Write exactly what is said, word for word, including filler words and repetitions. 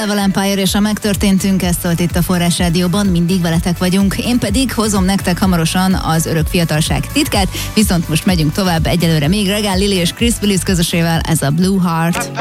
Level Empire és a Megtörténtünk, ezt szólt itt a Forrás Rádióban, mindig veletek vagyunk. Én pedig hozom nektek hamarosan az örök fiatalság titkát, viszont most megyünk tovább, egyelőre még Regan Lily és Chris Willis közösével, ez a Blue Heart.